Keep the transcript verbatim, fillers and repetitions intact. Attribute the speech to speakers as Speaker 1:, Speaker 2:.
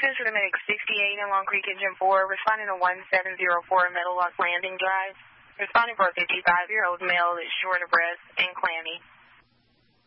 Speaker 1: This is Medic sixty-eight in Long Creek Engine four, responding to one seven zero four Meadow Lock Landing Drive. Responding for a fifty-five-year-old male that's short of breath and clammy.